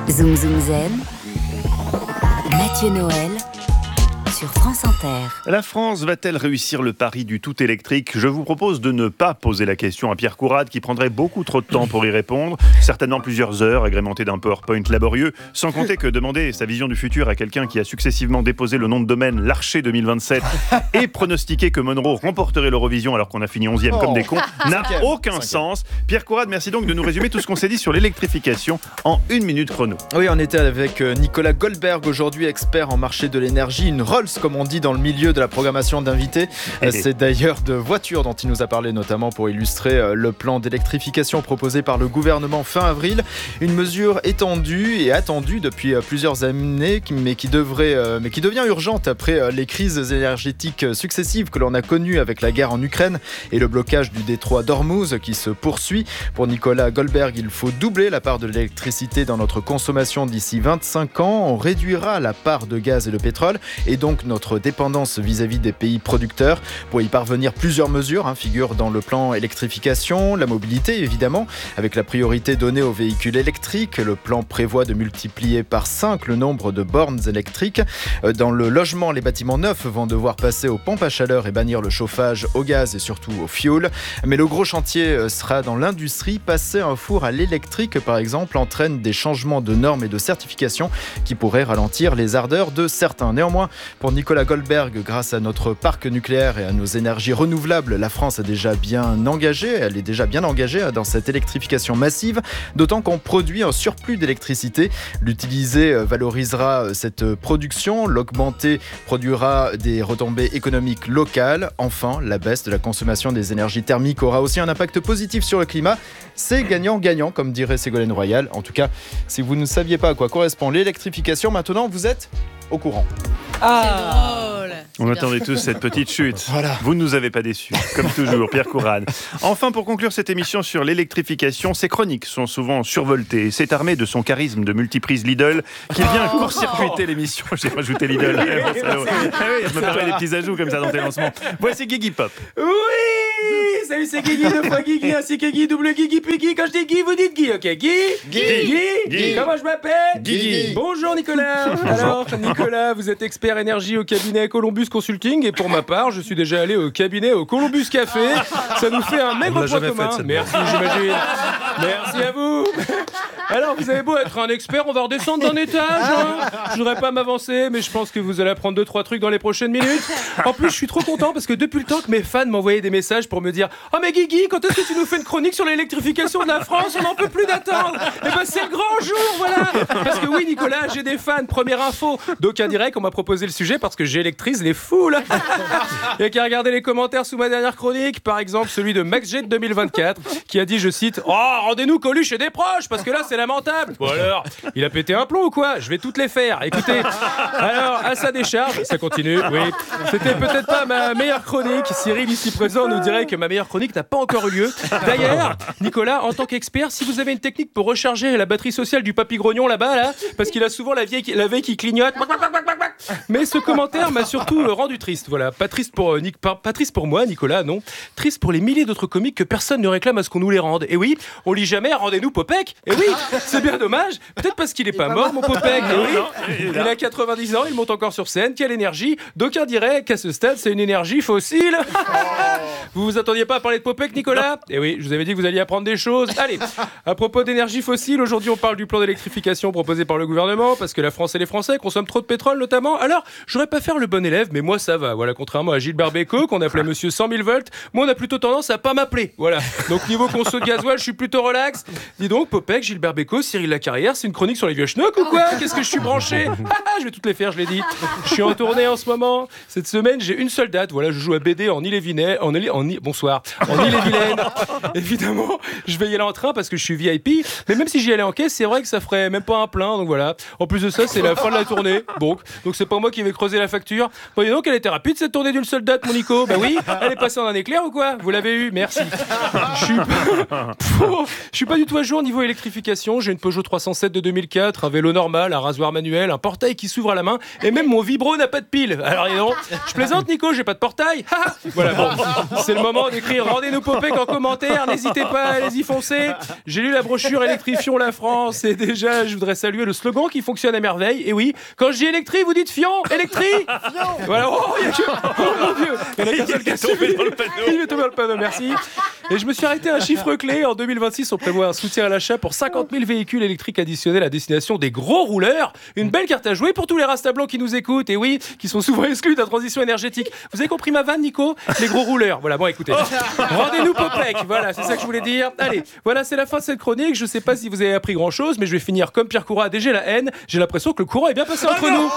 Zoom Zoom Zen, Mathieu Noël sur France Inter. La France va-t-elle réussir le pari du tout électrique ? Je vous propose de ne pas poser la question à Pierre Courade qui prendrait beaucoup trop de temps pour y répondre, certainement plusieurs heures agrémentées d'un PowerPoint laborieux, sans compter que demander sa vision du futur à quelqu'un qui a successivement déposé le nom de domaine Larcher 2027 et pronostiqué que Monroe remporterait l'Eurovision alors qu'on a fini 11e comme des cons n'a aucun sens. Pierre Courade, merci donc de nous résumer tout ce qu'on s'est dit sur l'électrification en 1 minute chrono. Oui, on était avec Nicolas Goldberg, aujourd'hui expert en marché de l'énergie, une Rolls comme on dit dans le milieu de la programmation d'invités. C'est d'ailleurs de voitures dont il nous a parlé, notamment pour illustrer le plan d'électrification proposé par le gouvernement fin avril. Une mesure étendue et attendue depuis plusieurs années, mais qui devient urgente après les crises énergétiques successives que l'on a connues avec la guerre en Ukraine et le blocage du détroit d'Ormuz qui se poursuit. Pour Nicolas Goldberg, il faut doubler la part de l'électricité dans notre consommation d'ici 25 ans. On réduira la part de gaz et de pétrole et donc notre dépendance vis-à-vis des pays producteurs. Pour y parvenir, plusieurs mesures figurent dans le plan électrification. La mobilité, évidemment, avec la priorité donnée aux véhicules électriques. Le plan prévoit de multiplier par 5 le nombre de bornes électriques. Dans le logement, les bâtiments neufs vont devoir passer aux pompes à chaleur et bannir le chauffage au gaz et surtout au fioul. Mais le gros chantier sera dans l'industrie. Passer un four à l'électrique, par exemple, entraîne des changements de normes et de certification qui pourraient ralentir les ardeurs de certains. Néanmoins, pour Nicolas Goldberg, grâce à notre parc nucléaire et à nos énergies renouvelables, la France est déjà bien engagée dans cette électrification massive, d'autant qu'on produit un surplus d'électricité. L'utiliser valorisera cette production, l'augmenter produira des retombées économiques locales. Enfin, la baisse de la consommation des énergies thermiques aura aussi un impact positif sur le climat. C'est gagnant-gagnant, comme dirait Ségolène Royal. En tout cas, si vous ne saviez pas à quoi correspond l'électrification, maintenant vous êtes au courant. C'est drôle. On attendait tous cette petite chute. Voilà. Vous ne nous avez pas déçus, comme toujours, Pierre Courade. Enfin, pour conclure cette émission sur l'électrification, ces chroniques sont souvent survoltées. C'est armé de son charisme de multiprise Lidl qui vient court-circuiter l'émission. J'ai rajouté Lidl. Je me permets des petits ajouts comme ça dans tes lancements. Voici Guigui Pop. Oui, salut, c'est Guigui, 2 fois Guigui, ainsi que Guigui, double Guigui, puis Guigui. Quand je dis Guy, vous dites Guy, ok? Guy. Comment je m'appelle? Guigui. Bonjour Nicolas. Alors, Nicolas, vous êtes expert énergie au cabinet Columbus Consulting, et pour ma part, je suis déjà allé au cabinet au Columbus Café. Ça nous fait un maigre point commun. Merci, j'imagine. Merci à vous. Alors, vous avez beau être un expert, on va redescendre d'un étage. Je voudrais pas m'avancer, mais je pense que vous allez apprendre 2-3 trucs dans les prochaines minutes. En plus, je suis trop content parce que depuis le temps que mes fans m'envoyaient des messages pour me dire « Oh mais Guigui, quand est-ce que tu nous fais une chronique sur l'électrification de la France? On n'en peut plus d'attendre !» Et ben c'est le grand jour, voilà. Parce que oui, Nicolas, j'ai des fans. Première info, d'aucuns diraient qu'on m'a proposé le sujet parce que j'électrise les foules. Il y a qu'à regarder les commentaires sous ma dernière chronique, par exemple celui de MaxJet 2024 qui a dit, je cite, « Oh, rendez-nous Coluche et des proches parce que là c'est lamentable. » Bon alors, il a pété un plomb ou quoi? Je vais toutes les faire. Écoutez, alors à sa décharge, ça continue, oui. C'était peut-être pas ma meilleure chronique. Cyril ici présent nous dirait que ma meilleure chronique n'a pas encore eu lieu. D'ailleurs, Nicolas, en tant qu'expert, si vous avez une technique pour recharger la batterie sociale du papy grognon là-bas, là, parce qu'il a souvent la veille qui clignote. Mais ce commentaire m'a surtout rendu triste. Voilà, pas triste pour moi, Nicolas, non. Triste pour les milliers d'autres comiques que personne ne réclame à ce qu'on nous les rende. Et oui, on lit jamais rendez-nous Popek. Et oui, c'est bien dommage. Peut-être parce qu'il est pas mort, mon Popek. Et oui, il a 90 ans, il monte encore sur scène. Quelle énergie! D'aucuns diraient qu'à ce stade, c'est une énergie fossile. Vous vous attendiez pas à parler de Popek, Nicolas? Eh oui, je vous avais dit que vous alliez apprendre des choses. Allez, à propos d'énergie fossile, aujourd'hui on parle du plan d'électrification proposé par le gouvernement parce que la France et les Français consomment trop de pétrole notamment. Alors, j'aurais pas faire le bon élève, mais moi ça va. Voilà, contrairement à Gilbert Bécaud qu'on appelait Monsieur 100 000 volts, moi on a plutôt tendance à pas m'appeler. Voilà. Donc niveau conso de gasoil, je suis plutôt relax. Dis donc, Popek, Gilbert Bécaud, Cyril Lacarrière, c'est une chronique sur les vieux schnocks ou quoi? Qu'est-ce que je suis branché? Je vais toutes les faire, je l'ai dit. Je suis en tournée en ce moment. Cette semaine, j'ai une seule date. Voilà, je joue à BD en Ille-et-Vilaine. Bonsoir. En Ille-et-Vilaine. Évidemment, je vais y aller en train parce que je suis VIP. Mais même si j'y allais en caisse, c'est vrai que ça ferait même pas un plein. Donc voilà. En plus de ça, c'est la fin de la tournée. Donc c'est pas moi qui vais creuser la facture. Voyez donc, elle était rapide cette tournée d'une seule date, mon Nico. Bah oui, elle est passée en un éclair ou quoi? Vous l'avez eu, merci. Je suis pas du tout à jour niveau électrification. J'ai une Peugeot 307 de 2004, un vélo normal, un rasoir manuel, un portail qui s'ouvre à la main, et même mon vibro n'a pas de pile. Alors non, je plaisante, Nico, j'ai pas de portail. Voilà, bon, c'est le moment d'écrire rendez-nous Popek en commentaire. N'hésitez pas, allez-y foncez. J'ai lu la brochure Électrifions la France, et déjà, je voudrais saluer le slogan qui fonctionne à merveille. Et oui, quand je dis électri, vous dites fion, électri. Voilà, oh mon Dieu, il y en a qu'un seul qui a suivi. Il est tombé dans le panneau, merci. Et je me suis arrêté à un chiffre clé. En 2026, on prévoit un soutien à l'achat pour 50 000 véhicules électriques additionnels à destination des gros rouleurs. Une belle carte à jouer pour tous les Rasta blancs qui nous écoutent, et oui, qui sont souvent exclus de la transition énergétique. Vous avez compris ma vanne, Nico? Les gros rouleurs. Voilà, bon, écoutez. Rendez-nous Popek. Voilà, c'est ça que je voulais dire. Allez, voilà, c'est la fin de cette chronique. Je sais pas si vous avez appris grand-chose, mais je vais finir comme Pierre Courade et j'ai la haine. J'ai l'impression que le courant est bien passé entre nous.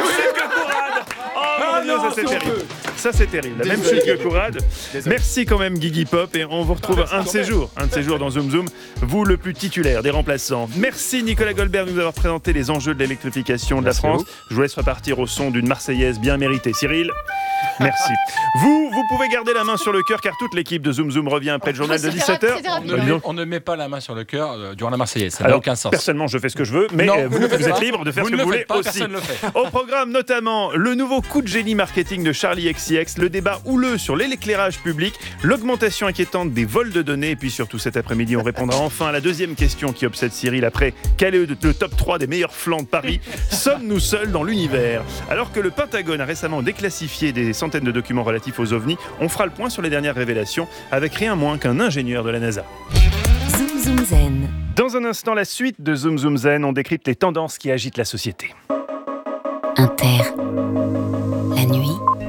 Ça c'est terrible. Ça c'est terrible. La même chose que Courade. Merci quand même Guigui Pop, et on vous retrouve un de ces jours dans Zoom Zoom, vous le plus titulaire des remplaçants. Merci Nicolas Goldberg de nous avoir présenté les enjeux de l'électrification de la France. Je vous laisse repartir au son d'une Marseillaise bien méritée. Cyril, merci. Vous pouvez garder la main sur le cœur, car toute l'équipe de Zoom Zoom revient après le journal de 17h. On ne met pas la main sur le cœur durant la Marseillaise, ça n'a aucun sens. Personnellement, je fais ce que je veux, mais non, vous êtes libre de faire ce que vous voulez aussi. Personne le fait. Au programme notamment le nouveau coup de génie marketing de Charli XCX, le débat houleux sur l'éclairage public, l'augmentation inquiétante des vols de données, et puis surtout cet après-midi, on répondra enfin à la deuxième question qui obsède Cyril après quel est le top 3 des meilleurs flancs de Paris. Sommes-nous seuls dans l'univers? Alors que le Pentagone a récemment déclassifié des centaines de documents relatifs aux ovnis, on fera le point sur les dernières révélations avec rien moins qu'un ingénieur de la NASA. Zoom Zoom Zen. Dans un instant, la suite de Zoom Zoom Zen, on décrypte les tendances qui agitent la société. Inter. La nuit.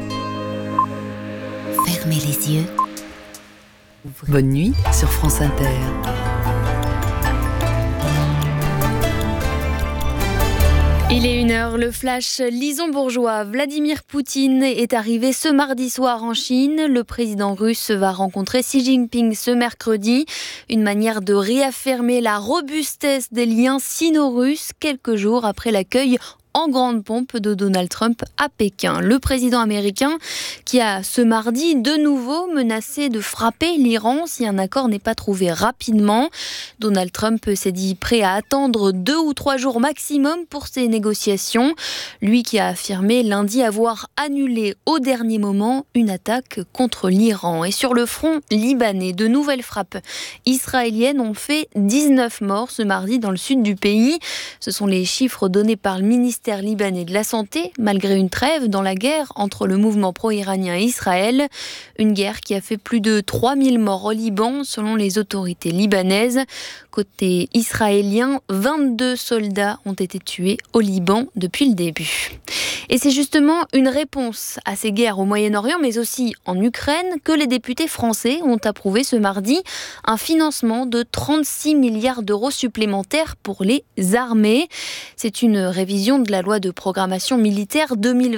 Fermez les yeux. Bonne nuit sur France Inter. Il est 1h, le flash Lison-Bourgeois. Vladimir Poutine est arrivé ce mardi soir en Chine. Le président russe va rencontrer Xi Jinping ce mercredi. Une manière de réaffirmer la robustesse des liens sino-russes quelques jours après l'accueil en grande pompe de Donald Trump à Pékin. Le président américain qui a ce mardi de nouveau menacé de frapper l'Iran si un accord n'est pas trouvé rapidement. Donald Trump s'est dit prêt à attendre 2 ou 3 jours maximum pour ces négociations. Lui qui a affirmé lundi avoir annulé au dernier moment une attaque contre l'Iran. Et sur le front libanais, de nouvelles frappes israéliennes ont fait 19 morts ce mardi dans le sud du pays. Ce sont les chiffres donnés par le ministère libanais de la Santé, malgré une trêve dans la guerre entre le mouvement pro-iranien et Israël. Une guerre qui a fait plus de 3000 morts au Liban, selon les autorités libanaises. Côté israélien, 22 soldats ont été tués au Liban depuis le début. Et c'est justement une réponse à ces guerres au Moyen-Orient, mais aussi en Ukraine, que les députés français ont approuvé ce mardi un financement de 36 milliards d'euros supplémentaires pour les armées. C'est une révision de la loi de programmation militaire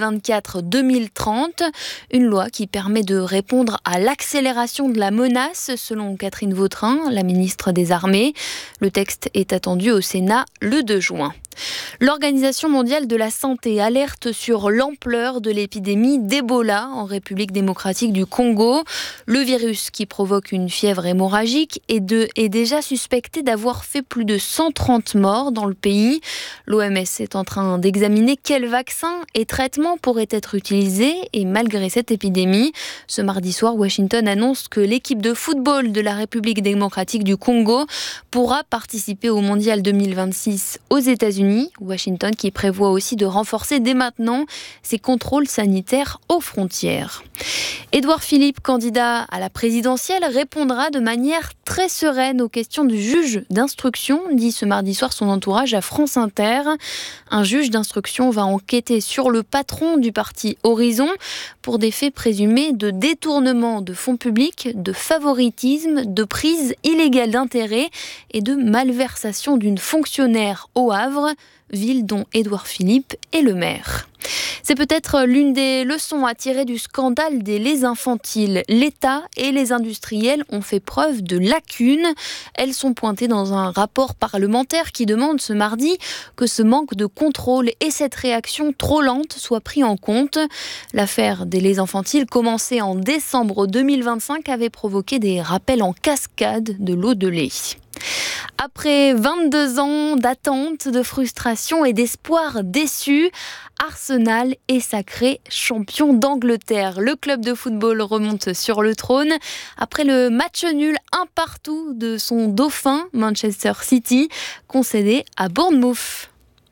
2024-2030, une loi qui permet de répondre à l'accélération de la menace, selon Catherine Vautrin, la ministre des Armées. Le texte est attendu au Sénat le 2 juin. L'Organisation mondiale de la santé alerte sur l'ampleur de l'épidémie d'Ebola en République démocratique du Congo. Le virus qui provoque une fièvre hémorragique est déjà suspecté d'avoir fait plus de 130 morts dans le pays. L'OMS est en train d'examiner quels vaccins et traitements pourraient être utilisés. Et malgré cette épidémie, ce mardi soir, Washington annonce que l'équipe de football de la République démocratique du Congo pourra participer au Mondial 2026 aux États-Unis. Washington qui prévoit aussi de renforcer dès maintenant ses contrôles sanitaires aux frontières. Édouard Philippe, candidat à la présidentielle, répondra de manière très sereine aux questions du juge d'instruction, dit ce mardi soir son entourage à France Inter. Un juge d'instruction va enquêter sur le patron du parti Horizon pour des faits présumés de détournement de fonds publics, de favoritisme, de prise illégale d'intérêt et de malversation d'une fonctionnaire au Havre. ville dont Édouard Philippe est le maire. C'est peut-être l'une des leçons à tirer du scandale des laits infantiles. L'État et les industriels ont fait preuve de lacunes. Elles sont pointées dans un rapport parlementaire qui demande ce mardi que ce manque de contrôle et cette réaction trop lente soient pris en compte. L'affaire des laits infantiles, commencée en décembre 2025, avait provoqué des rappels en cascade de l'eau de lait. Après 22 ans d'attente, de frustration et d'espoir déçus, Arsenal est sacré champion d'Angleterre. Le club de football remonte sur le trône après le match nul 1-1 de son dauphin, Manchester City, concédé à Bournemouth.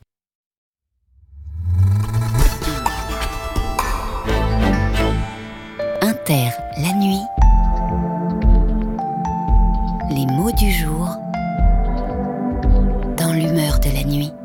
Inter, la nuit. Les mots du jour dans l'humeur de la nuit.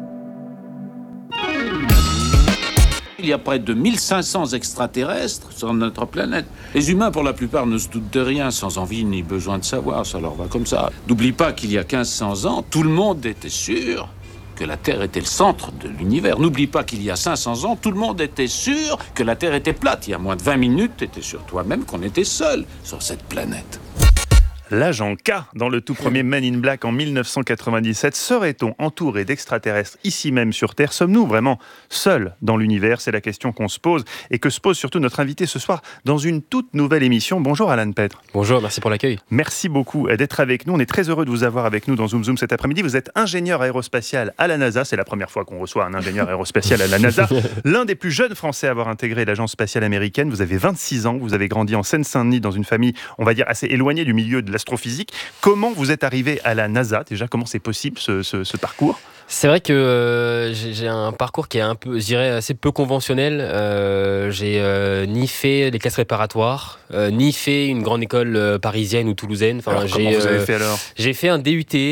Il y a près de 1500 extraterrestres sur notre planète. Les humains, pour la plupart, ne se doutent de rien, sans envie ni besoin de savoir, ça leur va comme ça. N'oublie pas qu'il y a 1500 ans, tout le monde était sûr que la Terre était le centre de l'univers. N'oublie pas qu'il y a 500 ans, tout le monde était sûr que la Terre était plate. Il y a moins de 20 minutes, tu étais sûr toi-même qu'on était seul sur cette planète. L'agent K, dans le tout premier Men in Black en 1997, serait-on entouré d'extraterrestres ici même sur Terre ? Sommes-nous vraiment seuls dans l'univers ? C'est la question qu'on se pose et que se pose surtout notre invité ce soir dans une toute nouvelle émission. Bonjour Alan Petre. Bonjour, merci pour l'accueil. Merci beaucoup d'être avec nous. On est très heureux de vous avoir avec nous dans Zoom Zoom cet après-midi. Vous êtes ingénieur aérospatial à la NASA. C'est la première fois qu'on reçoit un ingénieur aérospatial à la NASA. L'un des plus jeunes Français à avoir intégré l'agence spatiale américaine. Vous avez 26 ans. Vous avez grandi en Seine-Saint-Denis dans une famille, on va dire, assez éloignée du milieu de l'astrophysique. Comment vous êtes arrivé à la NASA ? Déjà, comment c'est possible ce parcours ? C'est vrai que j'ai un parcours qui est un peu, je dirais, assez peu conventionnel. J'ai ni fait les classes préparatoires, ni fait une grande école parisienne ou toulousaine. Enfin, alors, comment vous avez fait alors ? J'ai fait un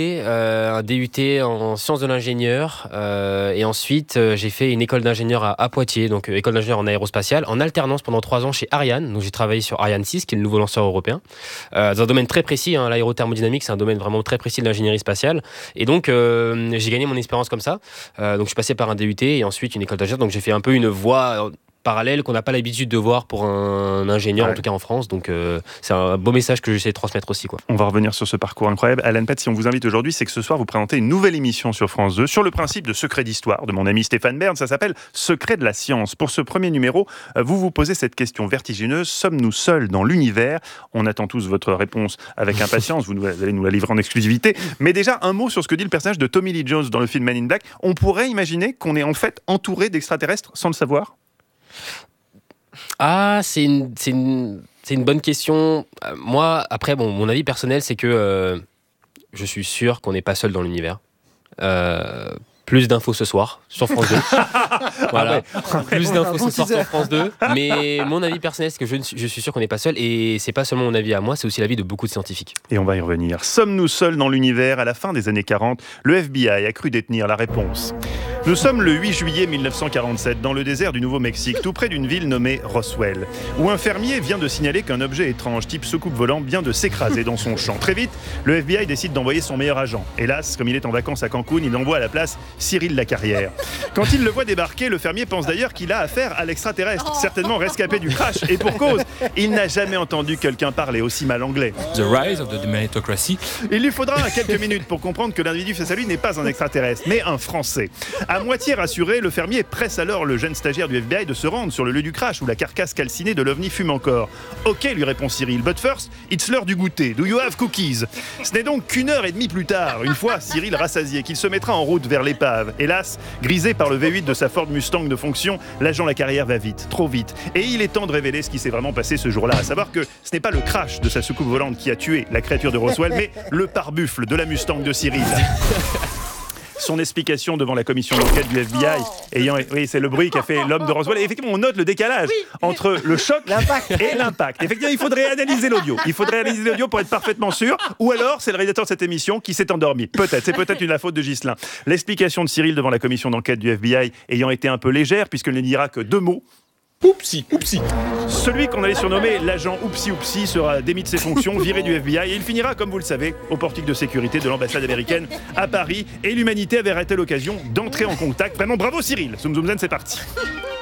DUT en sciences de l'ingénieur, et ensuite j'ai fait une école d'ingénieur à Poitiers, donc école d'ingénieur en aérospatiale, en alternance pendant 3 ans chez Ariane. Donc j'ai travaillé sur Ariane 6, qui est le nouveau lanceur européen, dans un domaine très précis. L'aérothermodynamique, c'est un domaine vraiment très précis de l'ingénierie spatiale. Et donc j'ai gagné mon expérience comme ça. Donc je suis passé par un DUT et ensuite une école d'ingénieur. Donc j'ai fait un peu une voie parallèle qu'on n'a pas l'habitude de voir pour un ingénieur, en tout cas en France. Donc c'est un beau message que j'essaie de transmettre aussi, quoi. On va revenir sur ce parcours incroyable. Alan Petre, si on vous invite aujourd'hui, c'est que ce soir vous présentez une nouvelle émission sur France 2 sur le principe de Secret d'Histoire de mon ami Stéphane Bern. Ça s'appelle Secret de la Science. Pour ce premier numéro, vous vous posez cette question vertigineuse: sommes-nous seuls dans l'univers ? On attend tous votre réponse avec impatience. Vous allez nous la livrer en exclusivité. Mais déjà, un mot sur ce que dit le personnage de Tommy Lee Jones dans le film Men in Black. On pourrait imaginer qu'on est en fait entouré d'extraterrestres sans le savoir ? Ah, c'est une bonne question. Moi, après, mon avis personnel, c'est que je suis sûr qu'on n'est pas seul dans l'univers. Plus d'infos ce soir sur France 2. Voilà. Plus d'infos ce soir sur France 2. Mais mon avis personnel, c'est que je suis sûr qu'on n'est pas seul. Et c'est pas seulement mon avis à moi, c'est aussi l'avis de beaucoup de scientifiques. Et on va y revenir. Sommes-nous seuls dans l'univers ? À la fin des années 40, le FBI a cru détenir la réponse. Nous sommes le 8 juillet 1947, dans le désert du Nouveau-Mexique, tout près d'une ville nommée Roswell, où un fermier vient de signaler qu'un objet étrange, type soucoupe volante, vient de s'écraser dans son champ. Très vite, le FBI décide d'envoyer son meilleur agent. Hélas, comme il est en vacances à Cancun, il envoie à la place Cyril Lacarrière. Quand il le voit débarquer, le fermier pense d'ailleurs qu'il a affaire à l'extraterrestre, certainement rescapé du crash. Et pour cause, il n'a jamais entendu quelqu'un parler aussi mal anglais. The rise of the meritocracy. Il lui faudra quelques minutes pour comprendre que l'individu face à lui n'est pas un extraterrestre, mais un Français. À moitié rassuré, le fermier presse alors le jeune stagiaire du FBI de se rendre sur le lieu du crash où la carcasse calcinée de l'OVNI fume encore. « Ok », lui répond Cyril, « but first, it's l'heure du goûter. Do you have cookies ?» Ce n'est donc qu'1h30 plus tard, une fois Cyril rassasié, qu'il se mettra en route vers l'épave. Hélas, grisé par le V8 de sa Ford Mustang de fonction, l'agent Lacarrière va vite, trop vite. Et il est temps de révéler ce qui s'est vraiment passé ce jour-là, à savoir que ce n'est pas le crash de sa soucoupe volante qui a tué la créature de Roswell, mais le pare-buffle de la Mustang de Cyril. Son explication devant la commission d'enquête du FBI oui, c'est le bruit qu'a fait l'homme de Roswell. Et effectivement, on note le décalage entre le choc et l'impact. Effectivement, il faudrait analyser l'audio. Il faudrait analyser l'audio pour être parfaitement sûr. Ou alors, c'est le réalisateur de cette émission qui s'est endormi. Peut-être. C'est peut-être la faute de Ghislain. L'explication de Cyril devant la commission d'enquête du FBI ayant été un peu légère, puisqu'il ne dira que 2 mots. Oupsie. Celui qu'on allait surnommer l'agent Oupsi Oupsi sera démis de ses fonctions, viré du FBI, et il finira, comme vous le savez, au portique de sécurité de l'ambassade américaine à Paris. Et l'humanité avait raté l'occasion d'entrer en contact. Vraiment, bravo Cyril. Zoom Zoom Zen, c'est parti.